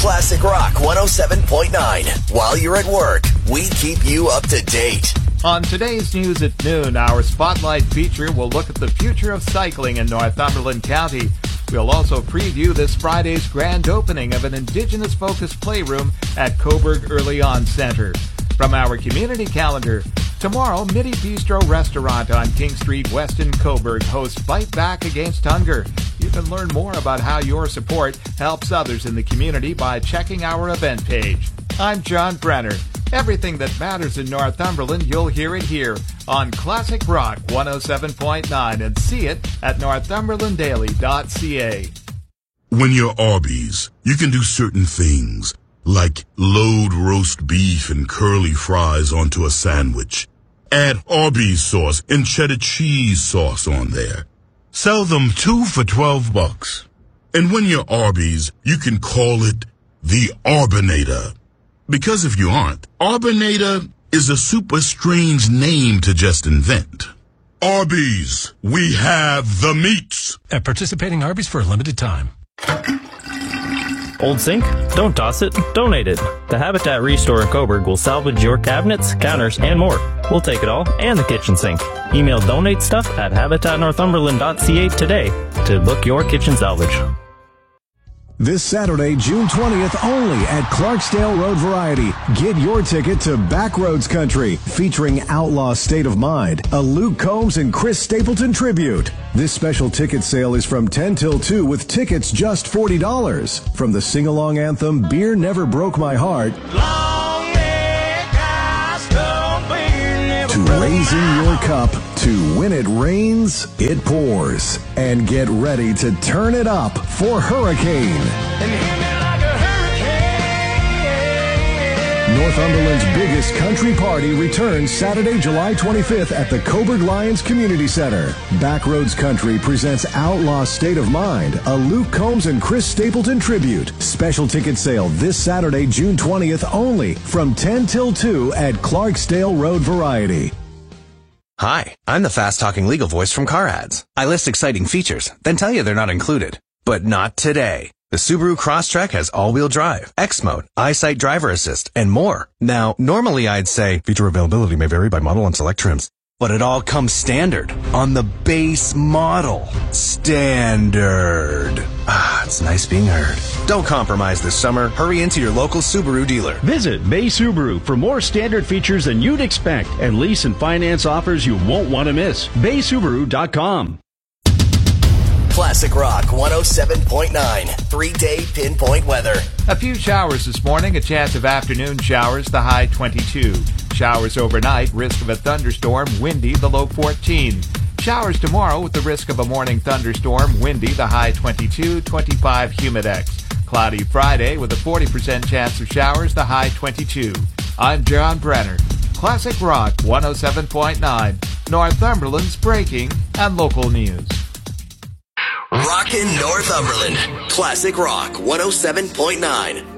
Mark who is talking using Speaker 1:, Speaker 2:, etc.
Speaker 1: Classic Rock 107.9. While you're at work, we keep you up to date.
Speaker 2: On today's News at Noon, our Spotlight feature will look at the future of cycling in Northumberland County. We'll also preview this Friday's grand opening of an Indigenous-focused playroom at Coburg Early On Center. From our community calendar, tomorrow, Midi Bistro Restaurant on King Street West in Coburg hosts Fight Back Against Hunger. You can learn more about how your support helps others in the community by checking our event page. I'm John Brenner. Everything that matters in Northumberland, you'll hear it here on Classic Rock 107.9 and see it at northumberlanddaily.ca.
Speaker 3: When you're Arby's, you can do certain things, like load roast beef and curly fries onto a sandwich. Add Arby's sauce and cheddar cheese sauce on there. Sell them 2 for $12. And when you're Arby's, you can call it the Arbinator. Because if you aren't, Arbinator is a super strange name to just invent. Arby's, we have the meats.
Speaker 4: At participating Arby's for a limited time.
Speaker 5: Old sink? Don't toss it. Donate it. The Habitat Restore in Coburg will salvage your cabinets, counters, and more. We'll take it all and the kitchen sink. Email donate stuff at habitatnorthumberland.ca today to book your kitchen salvage.
Speaker 6: This Saturday, June 20th, only at Clarksdale Road Variety. Get your ticket to Backroads Country, featuring Outlaw State of Mind, a Luke Combs and Chris Stapleton tribute. This special ticket sale is from 10 till 2 with tickets just $40. From the sing-along anthem, Beer Never Broke My Heart, to raising your cup, to When It Rains, It Pours. And get ready to turn it up for Hurricane. Northumberland's biggest country party returns Saturday, July 25th at the Coburg Lions Community Center. Backroads Country presents Outlaw State of Mind, a Luke Combs and Chris Stapleton tribute. Special ticket sale this Saturday, June 20th only from 10 till 2 at Clarksdale Road Variety.
Speaker 7: Hi, I'm the fast-talking legal voice from Car Ads. I list exciting features, then tell you they're not included. But not today. The Subaru Crosstrek has all-wheel drive, X-Mode, EyeSight driver assist, and more. Now, normally I'd say feature availability may vary by model and select trims. But it all comes standard on the base model. Standard. Ah, it's nice being heard. Don't compromise this summer. Hurry into your local Subaru dealer.
Speaker 8: Visit Bay Subaru for more standard features than you'd expect and lease and finance offers you won't want to miss. BaySubaru.com.
Speaker 1: Classic Rock 107.9. 3-day pinpoint weather.
Speaker 2: A few showers this morning, a chance of afternoon showers, the high 22. Showers overnight, risk of a thunderstorm, windy, the low 14. Showers tomorrow with the risk of a morning thunderstorm, windy, the high 22, 25 humidex. Cloudy Friday with a 40% chance of showers, the high 22. I'm John Brenner. Classic Rock 107.9. Northumberland's breaking and local news.
Speaker 1: Rockin' Northumberland. Classic Rock 107.9.